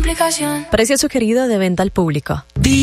complicación. Precio sugerido de venta al público.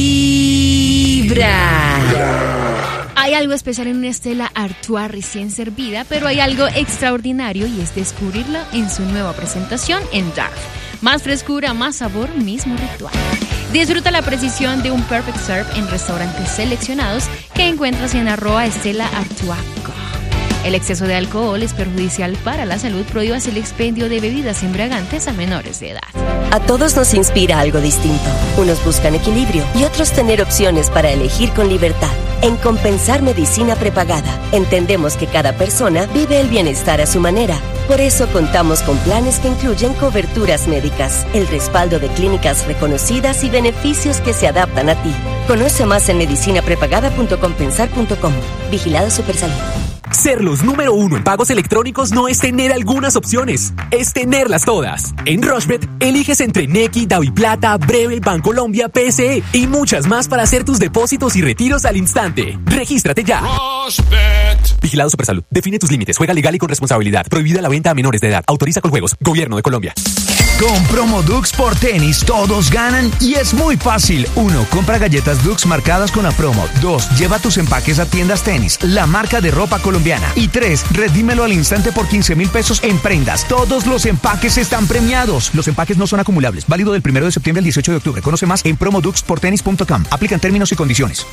Vibra. Hay algo especial en una Stella Artois recién servida, pero hay algo extraordinario y es descubrirlo en su nueva presentación en Dark. Más frescura, más sabor, mismo ritual. Disfruta la precisión de un perfect serve en restaurantes seleccionados que encuentras en @Stella Artois. El exceso de alcohol es perjudicial para la salud. Prohíbas el expendio de bebidas embriagantes a menores de edad. A todos nos inspira algo distinto. Unos buscan equilibrio y otros tener opciones para elegir con libertad. En Compensar Medicina Prepagada, entendemos que cada persona vive el bienestar a su manera. Por eso contamos con planes que incluyen coberturas médicas, el respaldo de clínicas reconocidas y beneficios que se adaptan a ti. Conoce más en medicinaprepagada.compensar.com. Vigilado Supersalud. Ser los número 1 en pagos electrónicos no es tener algunas opciones, es tenerlas todas. En Rushbet, eliges entre Nequi, DaviPlata, Breve, Bancolombia, PSE y muchas más para hacer tus depósitos y retiros al instante. ¡Regístrate ya! Rushbet. Vigilado Supersalud. Define tus límites. Juega legal y con responsabilidad. Prohibida la venta a menores de edad. Autoriza con juegos. Gobierno de Colombia. Con promo Dux por tenis, todos ganan y es muy fácil. 1. Compra galletas Dux marcadas con la promo. 2. Lleva tus empaques a Tiendas Tenis, la marca de ropa colombiana. Y 3. Redímelo al instante por 15,000 pesos en prendas. Todos los empaques están premiados. Los empaques no son acumulables. Válido del 1 de septiembre al 18 de octubre. Conoce más en promoduxportenis.com. Aplican términos y condiciones.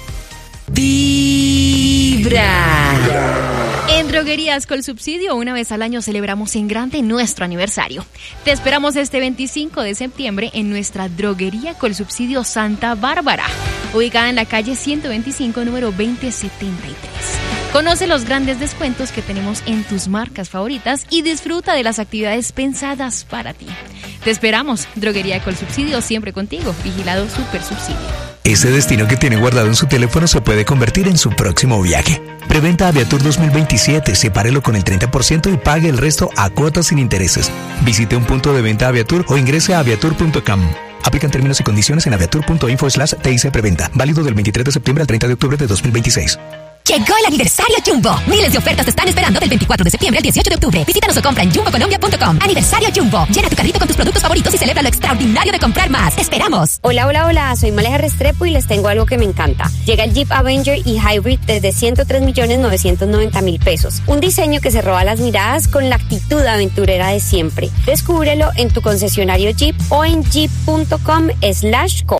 Vibra. En Droguerías Colsubsidio, una vez al año celebramos en grande nuestro aniversario. Te esperamos este 25 de septiembre en nuestra Droguería Colsubsidio Santa Bárbara, ubicada en la calle 125, número 2073. Conoce los grandes descuentos que tenemos en tus marcas favoritas y disfruta de las actividades pensadas para ti. Te esperamos, Droguería Colsubsidio, siempre contigo. Vigilado Supersubsidio. Ese destino que tiene guardado en su teléfono se puede convertir en su próximo viaje. Preventa Aviatur 2027, sepárelo con el 30% y pague el resto a cuotas sin intereses. Visite un punto de venta Aviatur o ingrese a aviatur.com. Aplican términos y condiciones en aviatur.info/TIC Preventa. Válido del 23 de septiembre al 30 de octubre de 2026. Llegó el aniversario Jumbo. Miles de ofertas te están esperando del 24 de septiembre al 18 de octubre. Visítanos o compra en jumbocolombia.com. Aniversario Jumbo. Llena tu carrito con tus productos favoritos y celebra lo extraordinario de comprar más. ¡Te esperamos! Hola, soy Maleja Restrepo y les tengo algo que me encanta. Llega el Jeep Avenger y Hybrid desde 103.990.000 pesos. Un diseño que se roba las miradas con la actitud aventurera de siempre. Descúbrelo en tu concesionario Jeep o en jeep.com/co.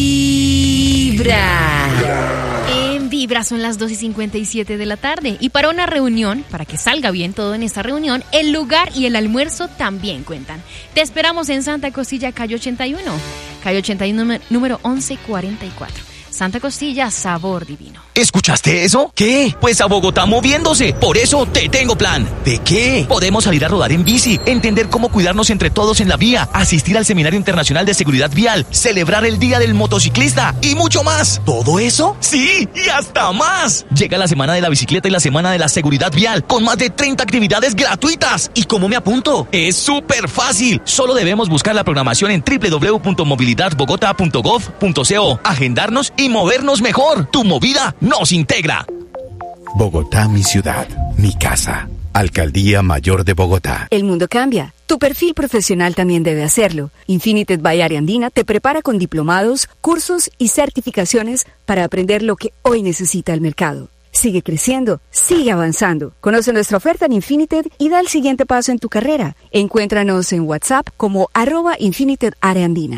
Vibra. En Vibra son las 2:57 de la tarde y para una reunión, para que salga bien todo en esta reunión, el lugar y el almuerzo también cuentan. Te esperamos en Santa Costilla, calle 81, número 1144. Santa Costilla, sabor divino. ¿Escuchaste eso? ¿Qué? Pues a Bogotá moviéndose. Por eso te tengo plan. ¿De qué? Podemos salir a rodar en bici, entender cómo cuidarnos entre todos en la vía, asistir al Seminario Internacional de Seguridad Vial, celebrar el Día del Motociclista y mucho más. ¿Todo eso? Sí, y hasta más. Llega la Semana de la Bicicleta y la Semana de la Seguridad Vial, con más de 30 actividades gratuitas. ¿Y cómo me apunto? Es súper fácil. Solo debemos buscar la programación en www.movilidadbogota.gov.co, agendarnos y movernos mejor. Tu movida nos integra. Bogotá, mi ciudad, mi casa. Alcaldía Mayor de Bogotá. El mundo cambia. Tu perfil profesional también debe hacerlo. Infinited by Ariandina te prepara con diplomados, cursos y certificaciones para aprender lo que hoy necesita el mercado. Sigue creciendo, sigue avanzando. Conoce nuestra oferta en Infinited y da el siguiente paso en tu carrera. Encuéntranos en WhatsApp como @InfinitedAreandina.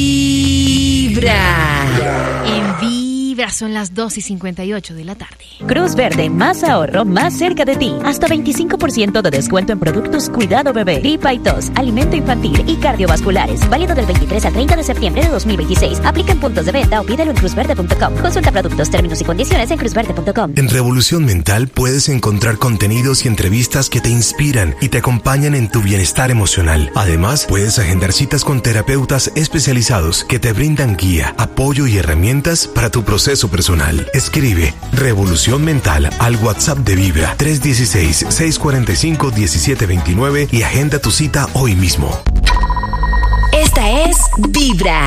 Vibra. En Vibra son las 2:58 de la tarde. Cruz Verde, más ahorro, más cerca de ti. Hasta 25% de descuento en productos cuidado bebé, gripa y tos, alimento infantil y cardiovasculares. Válido del 23 al 30 de septiembre de 2026. Aplica en puntos de venta o pídelo en cruzverde.com. Consulta productos, términos y condiciones en cruzverde.com. En Revolución Mental puedes encontrar contenidos y entrevistas que te inspiran y te acompañan en tu bienestar emocional. Además, puedes agendar citas con terapeutas especializados que te brindan guía, apoyo y herramientas para tu proceso personal. Escribe Revolución Mental al WhatsApp de Vibra 316-645-1729 y agenda tu cita hoy mismo. Esta es Vibra.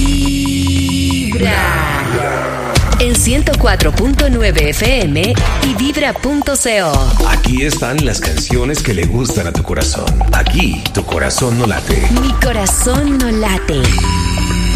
Vibra. En 104.9 FM y Vibra.co. Aquí están las canciones que le gustan a tu corazón. Aquí tu corazón no late. Mi corazón no late.